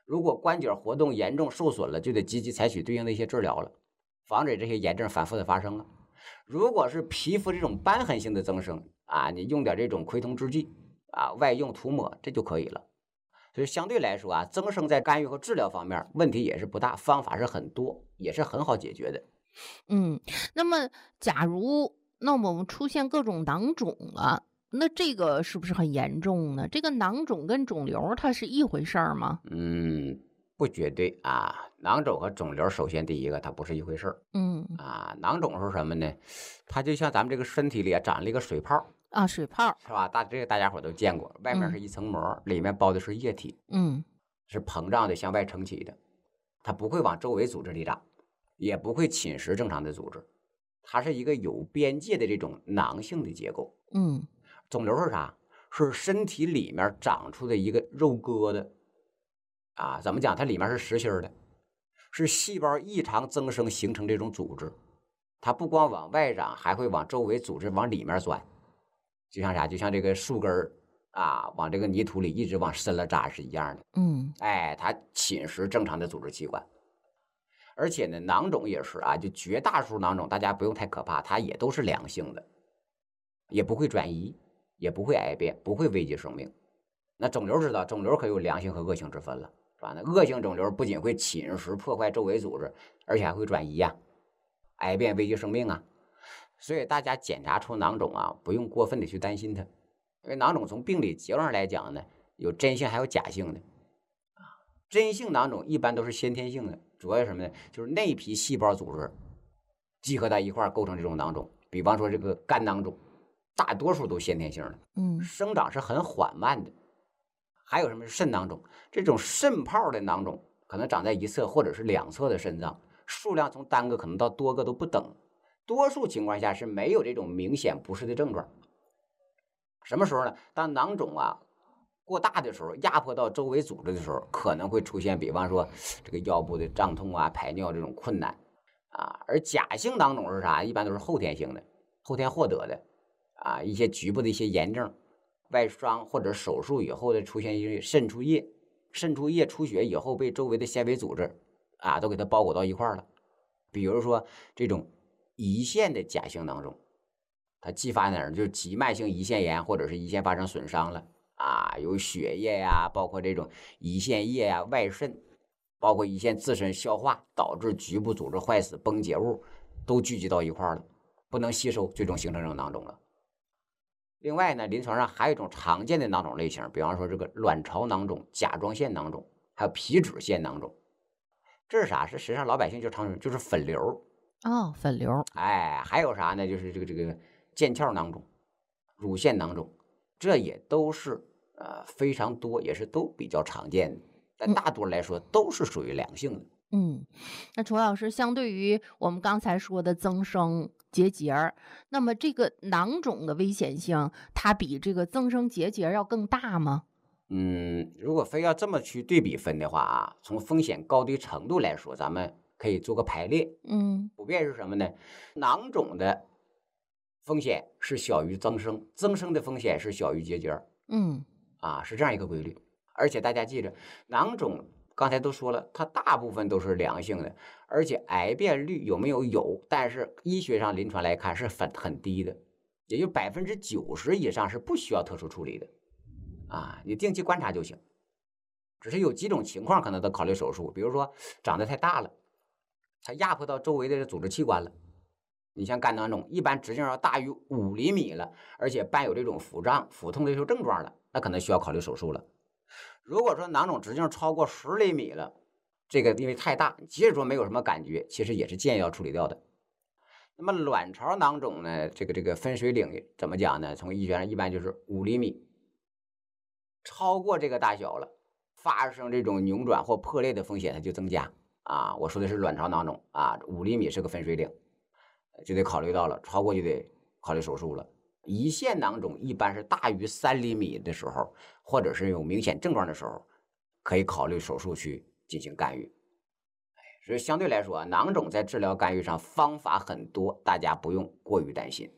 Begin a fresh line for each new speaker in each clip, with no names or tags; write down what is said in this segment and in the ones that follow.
如果关节活动严重受损了，就得积极采取对应的一些治疗了，防止这些炎症反复的发生了。如果是皮肤这种瘢痕性的增生啊，你用点这种溃痛制剂啊，外用涂抹这就可以了。所以相对来说啊，增生在干预和治疗方面问题也是不大，方法是很多，也是很好解决的。
嗯，那么假如那我们出现各种囊肿了，那这个是不是很严重呢？这个囊肿跟肿瘤它是一回事儿吗？
嗯，不绝对啊。囊肿和肿瘤，首先第一个它不是一回事儿
嗯，
啊。囊肿是什么呢？它就像咱们这个身体里长了一个水泡，
啊，水泡，
是吧？这个大家伙都见过，外面
嗯
是一层膜，里面包的是液体，
嗯
是膨胀的向外撑起的，它不会往周围组织里长，也不会侵蚀正常的组织，它是一个有边界的这种囊性的结构。
嗯
肿瘤是啥？是身体里面长出的一个肉疙瘩啊。怎么讲？它里面是实心的，是细胞异常增生形成这种组织。它不光往外长，还会往周围组织往里面钻。就像啥？就像这个树根儿啊，往这个泥土里一直往深了扎是一样的。
嗯
哎，它侵蚀正常的组织器官。而且呢，囊肿也是啊，就绝大多数囊肿，大家不用太可怕，它也都是良性的，也不会转移，也不会癌变，不会危及生命。那肿瘤知道，肿瘤可有良性和恶性之分了，是吧？那恶性肿瘤不仅会侵蚀破坏周围组织，而且还会转移呀、癌变危及生命啊。所以大家检查出囊肿啊，不用过分的去担心它，因为囊肿从病理结构上来讲呢，有真性还有假性的。真性囊肿一般都是先天性的，主要是什么呢？就是内皮细胞组织集合在一块构成这种囊肿。比方说这个肝囊肿，大多数都先天性的，
嗯
生长是很缓慢的。还有什么肾囊肿？这种肾泡的囊肿可能长在一侧或者是两侧的肾脏，数量从单个可能到多个都不等。多数情况下是没有这种明显不适的症状。什么时候呢？当囊肿啊过大的时候，压迫到周围组织的时候，可能会出现，比方说这个腰部的胀痛啊、排尿这种困难啊。而假性囊肿是啥？一般都是后天性的，后天获得的啊，一些局部的一些炎症、外伤或者手术以后的出现一些渗出液，渗出液出血以后被周围的纤维组织啊都给它包裹到一块了。比如说这种胰腺的假性囊肿，它继发哪儿？就是急慢性胰腺炎或者是胰腺发生损伤了。啊，有血液呀，包括这种胰腺液呀、外渗，包括胰腺自身消化，导致局部组织坏死、崩解物都聚集到一块了，不能吸收，最终形成这种囊肿了。另外呢，临床上还有一种常见的囊肿类型，比方说这个卵巢囊肿、甲状腺囊肿，还有皮脂腺囊肿。这是啥？是实际上老百姓就常说就是粉瘤。
哦，粉瘤，
哎，还有啥呢？就是这个腱鞘囊肿、乳腺囊肿，这也都是非常多，也是都比较常见的。但
嗯
大多来说都是属于良性的。
嗯，那楚老师，相对于我们刚才说的增生结节儿，那么这个囊肿的危险性，它比这个增生结节儿要更大吗？
如果非要这么去对比分的话啊，从风险高低程度来说，咱们可以做个排列。
嗯
普遍是什么呢？囊肿的风险是小于增生，增生的风险是小于结节儿。
嗯
啊，是这样一个规律。而且大家记着，囊肿刚才都说了，它大部分都是良性的，而且癌变率有没有？有，但是医学上临床来看是很低的，也就90%以上是不需要特殊处理的。啊，你定期观察就行。只是有几种情况可能得考虑手术，比如说长得太大了，它压迫到周围的组织器官了。你像肝囊肿，一般直径要大于5厘米了，而且伴有这种腹胀、腹痛的这种症状了，那可能需要考虑手术了。如果说囊肿直径超过10厘米了，这个因为太大，即使说没有什么感觉，其实也是建议要处理掉的。那么卵巢囊肿呢，这个分水岭怎么讲呢？从医学上一般就是5厘米，超过这个大小了，发生这种扭转或破裂的风险它就增加啊。我说的是卵巢囊肿啊，5厘米是个分水岭，就得考虑到了，超过就得考虑手术了。胰腺囊肿一般是大于3厘米的时候，或者是有明显症状的时候，可以考虑手术去进行干预。所以相对来说啊，囊肿在治疗干预上方法很多，大家不用过于担心。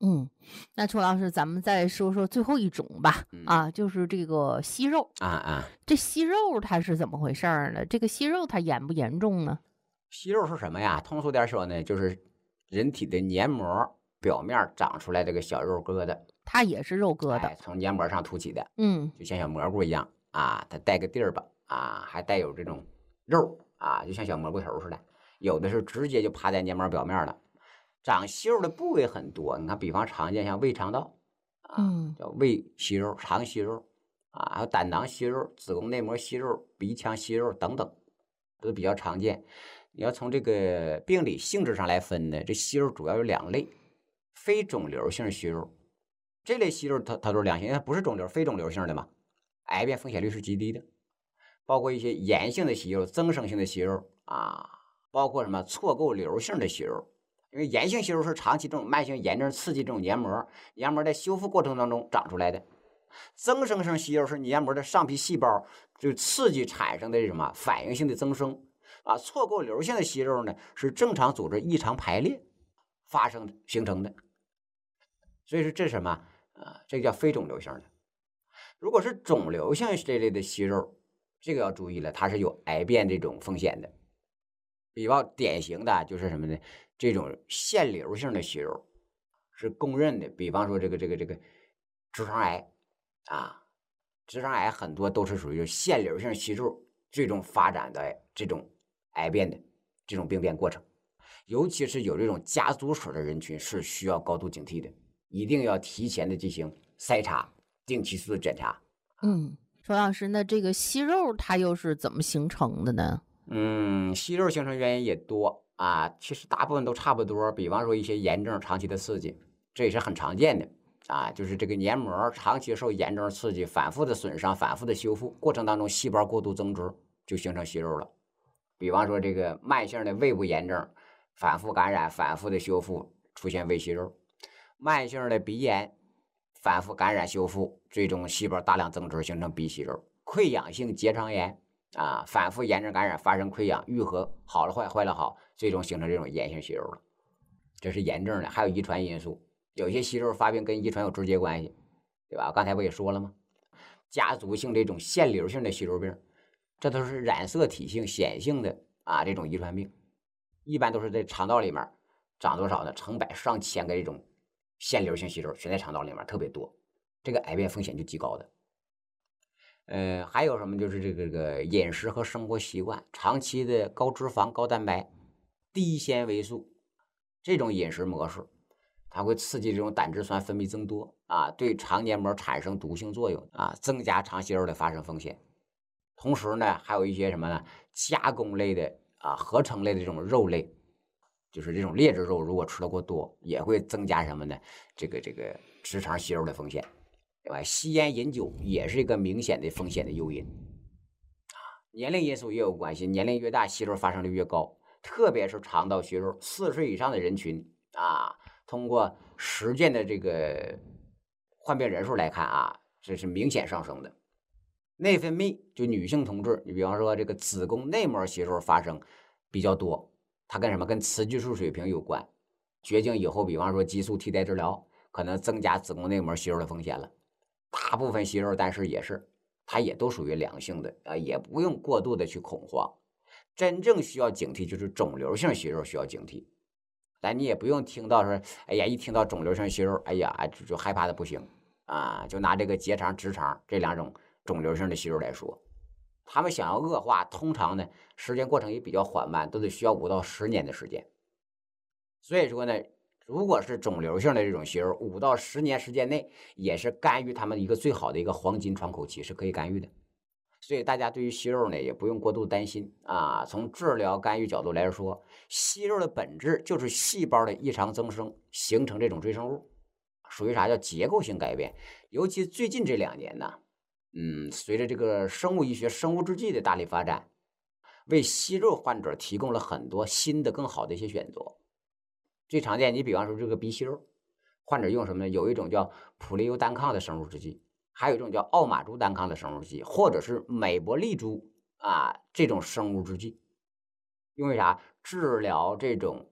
嗯，那楚老师，咱们再说说最后一种吧。
嗯
就是这个息肉。
啊，
这息肉它是怎么回事儿呢？这个息肉它严不严重呢？
息肉是什么呀？通俗点说呢，就是人体的黏膜表面长出来这个小肉疙瘩，
它也是肉疙瘩。
从黏膜上凸起的，
嗯
就像小蘑菇一样啊，它带个蒂儿吧还带有这种肉就像小蘑菇头似的。有的是直接就趴在黏膜表面了。长息肉的部位很多，你看，比方常见像胃肠道叫胃息肉、肠息肉还有胆囊息肉、子宫内膜息肉、鼻腔息肉等等，都比较常见。你要从这个病理性质上来分呢，这息肉主要有2类：非肿瘤性息肉，这类息肉它都是良性，因为它不是肿瘤，非肿瘤性的嘛，癌变风险率是极低的。包括一些炎性的息肉、增生性的息肉包括什么错构瘤性的息肉。因为炎性息肉是长期这种慢性炎症刺激这种黏膜，黏膜在修复过程当中长出来的。增生性息肉是黏膜的上皮细胞就刺激产生的什么反应性的增生错构瘤性的息肉呢，是正常组织异常排列发生的形成的。所以说这是什么这个叫非肿瘤性的。如果是肿瘤性这类的息肉，这个要注意了，它是有癌变这种风险的。比较典型的就是什么呢？这种腺瘤性的息肉是公认的，比方说这个直肠癌直肠癌很多都是属于腺瘤性息肉最终发展的这种癌变的这种病变过程。尤其是有这种家族史的人群是需要高度警惕的，一定要提前的进行筛查，定期的检查。
楚老师，那这个息肉它又是怎么形成的呢？
息肉形成原因也多其实大部分都差不多。比方说一些炎症长期的刺激，这也是很常见的就是这个黏膜长期受炎症刺激，反复的损伤，反复的修复过程当中，细胞过度增殖，就形成息肉了。比方说这个慢性的胃部炎症，反复感染，反复的修复，出现胃息肉；慢性的鼻炎，反复感染修复，最终细胞大量增殖，形成鼻息肉；溃疡性结肠炎反复炎症感染发生溃疡，愈合好了坏，坏了好，最终形成这种炎性息肉了。这是炎症的。还有遗传因素，有些息肉发病跟遗传有直接关系，对吧？刚才不也说了吗？家族性这种腺瘤性的息肉病，这都是染色体性显性的这种遗传病，一般都是在肠道里面长多少呢？成百上千个这种腺瘤性息肉全在肠道里面特别多，这个癌变风险就极高的。还有什么？就是这个饮食和生活习惯，长期的高脂肪、高蛋白、低纤维素这种饮食模式，它会刺激这种胆汁酸分泌增多对肠黏膜产生毒性作用增加肠息肉的发生风险。同时呢，还有一些什么呢？加工类的合成类的这种肉类，就是这种劣质肉，如果吃的过多，也会增加什么呢？这个直肠息肉的风险。对吧？吸烟饮酒也是一个明显的风险的诱因年龄因素也有关系，年龄越大息肉发生率越高，特别是肠道息肉，40岁以上的人群通过实践的这个患病人数来看这是明显上升的。内分泌就女性同志，你比方说这个子宫内膜息肉发生比较多，它跟什么？跟雌激素水平有关。绝经以后，比方说激素替代治疗，可能增加子宫内膜息肉的风险了。大部分息肉，但是它也都属于良性的也不用过度的去恐慌。真正需要警惕就是肿瘤性息肉需要警惕，但你也不用听到说，哎呀，一听到肿瘤性息肉，哎呀就害怕的不行就拿这个结肠、直肠这2种肿瘤性的息肉来说，他们想要恶化，通常呢时间过程也比较缓慢，都得需要5到10年的时间。所以说呢，如果是肿瘤性的这种息肉，5到10年时间内也是干预他们一个最好的一个黄金窗口期，是可以干预的。所以大家对于息肉呢也不用过度担心从治疗干预角度来说，息肉的本质就是细胞的异常增生，形成这种赘生物，属于啥叫结构性改变。尤其最近这2年呢随着这个生物医学、生物制剂的大力发展，为息肉患者提供了很多新的更好的一些选择。最常见，你比方说这个鼻息肉，患者用什么呢？有一种叫普利尤单抗的生物制剂，还有一种叫奥马珠单抗的生物制剂，或者是美博利珠这种生物制剂，因为啥？治疗这种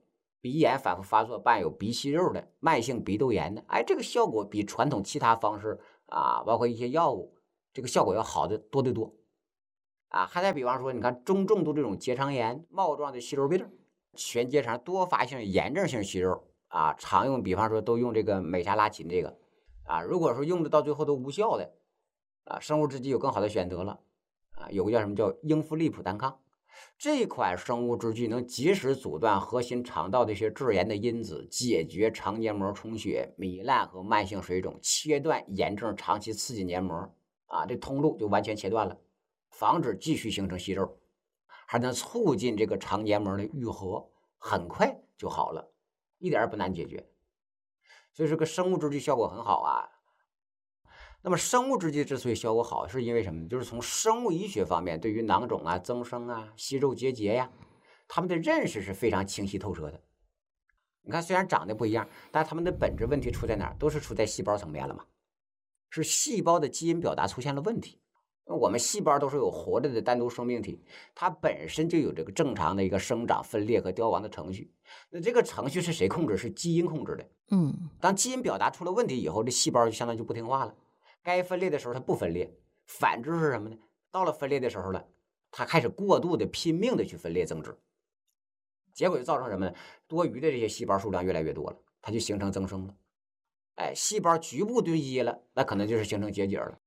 鼻炎反复发作伴有鼻息肉的、慢性鼻窦炎的，哎，这个效果比传统其他方式包括一些药物，这个效果要好的多得多。还再比方说，你看中重度这种结肠炎、帽状的息肉病、全结肠多发性炎症性息肉常用，比方说都用这个美沙拉嗪这个如果说用的到最后都无效的生物制剂有更好的选择了有个叫什么叫英夫利普单抗，这款生物制剂能及时阻断核心肠道的一些致炎的因子，解决肠黏膜充血、糜烂和慢性水肿，切断炎症长期刺激黏膜这通路就完全切断了，防止继续形成息肉，还能促进这个肠黏膜的愈合，很快就好了，一点也不难解决。所以这个生物制剂效果很好那么生物制剂之所以效果好，是因为什么呢？就是从生物医学方面，对于囊肿增生息肉结节呀，他们的认识是非常清晰透彻的。你看，虽然长得不一样，但他们的本质问题出在哪儿？都是出在细胞层面了嘛，是细胞的基因表达出现了问题。我们细胞都是有活着的单独生命体，它本身就有这个正常的一个生长、分裂和凋亡的程序。那这个程序是谁控制？是基因控制的。当基因表达出了问题以后，这细胞就相当于就不听话了。该分裂的时候它不分裂，反之是什么呢？到了分裂的时候了，它开始过度的拼命的去分裂增殖，结果就造成什么呢？多余的这些细胞数量越来越多了，它就形成增生了。细胞局部堆积了，那可能就是形成结节了。